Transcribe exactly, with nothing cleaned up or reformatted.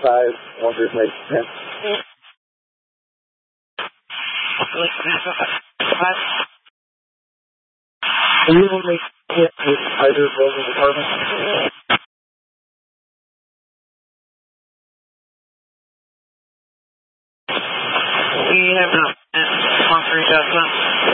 five, one three make ten. Can you only hit with either of those departments? We have not. One three dot com.